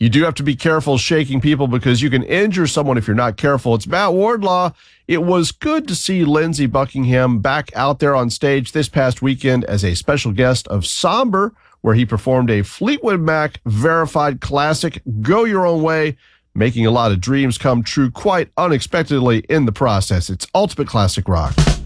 You do have to be careful shaking people because you can injure someone if you're not careful. It's Matt Wardlaw. It was good to see Lindsey Buckingham back out there on stage this past weekend as a special guest of Somber, where he performed a Fleetwood Mac verified classic, Go Your Own Way, making a lot of dreams come true quite unexpectedly in the process. It's ultimate classic rock.